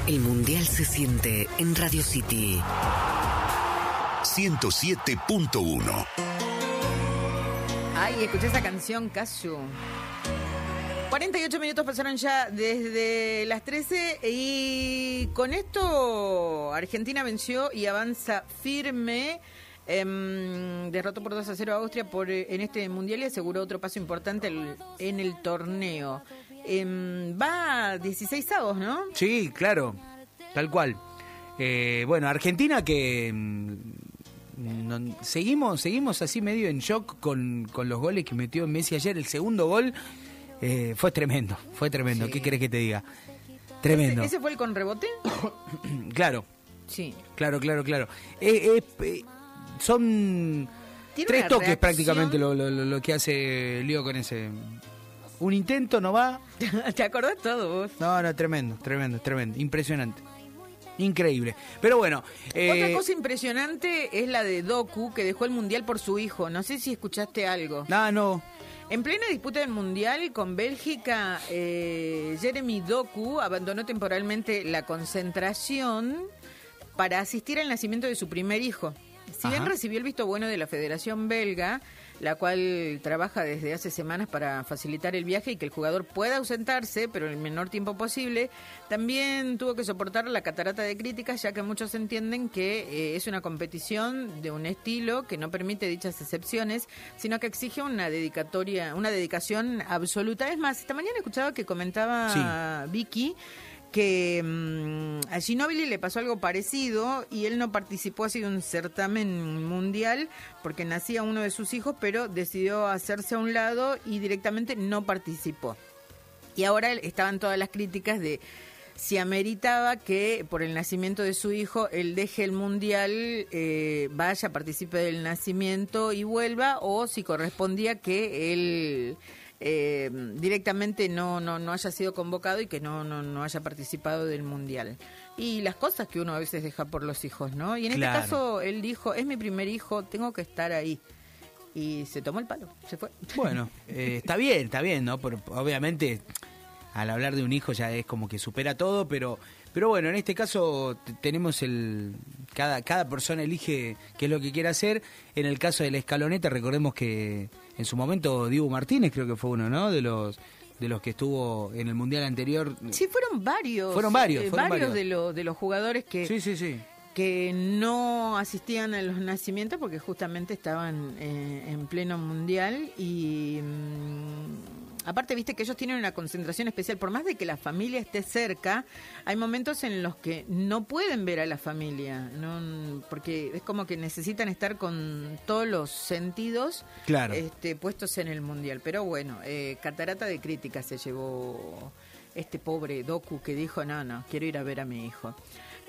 El Mundial se siente en Radio City 107.1. Ay, escuché esa canción, Casu. 48 minutos pasaron ya desde las 13 y con esto Argentina venció y avanza firme. Derrotó por 2-0 a Austria en este Mundial y aseguró otro paso importante en el torneo. Va 16 avos, ¿no? Sí, claro, tal cual. Bueno, Argentina que seguimos así medio en shock con los goles que metió Messi ayer. El segundo gol fue tremendo. Sí. ¿Qué querés que te diga? Tremendo. ¿Ese fue el con rebote? Claro. Sí. Claro. Son 3 toques prácticamente lo que hace Leo con ese. Un intento no va. ¿Te acordás todo vos? No, tremendo. Impresionante. Increíble. Pero bueno. Otra cosa impresionante es la de Doku, que dejó el Mundial por su hijo. No sé si escuchaste algo. No. En plena disputa del Mundial con Bélgica, Jeremy Doku abandonó temporalmente la concentración para asistir al nacimiento de su primer hijo. Si bien recibió el visto bueno de la Federación Belga, la cual trabaja desde hace semanas para facilitar el viaje y que el jugador pueda ausentarse, pero en el menor tiempo posible, también tuvo que soportar la catarata de críticas, ya que muchos entienden que es una competición de un estilo que no permite dichas excepciones, sino que exige una dedicación absoluta. Es más, esta mañana escuchaba que comentaba Vicky que a Ginóbili le pasó algo parecido y él no participó así de un certamen mundial porque nacía uno de sus hijos, pero decidió hacerse a un lado y directamente no participó. Y ahora estaban todas las críticas de si ameritaba que por el nacimiento de su hijo él deje el mundial, vaya, participe del nacimiento y vuelva, o si correspondía que él directamente no haya sido convocado y que no haya participado del mundial. Y las cosas que uno a veces deja por los hijos, ¿no? Y en este caso él dijo, es mi primer hijo, tengo que estar ahí. Y se tomó el palo, se fue. Bueno, está bien, ¿no? Obviamente, al hablar de un hijo ya es como que supera todo, pero bueno, en este caso tenemos cada persona elige qué es lo que quiere hacer. En el caso de la escaloneta, recordemos que en su momento Dibu Martínez creo que fue uno, ¿no? De los que estuvo en el mundial anterior. Sí, fueron varios. Varios de los jugadores que que no asistían a los nacimientos porque justamente estaban en pleno mundial y aparte viste que ellos tienen una concentración especial, por más de que la familia esté cerca, hay momentos en los que no pueden ver a la familia, ¿no? Porque es como que necesitan estar con todos los sentidos puestos en el mundial. Pero bueno, catarata de críticas se llevó este pobre Doku que dijo, no, quiero ir a ver a mi hijo.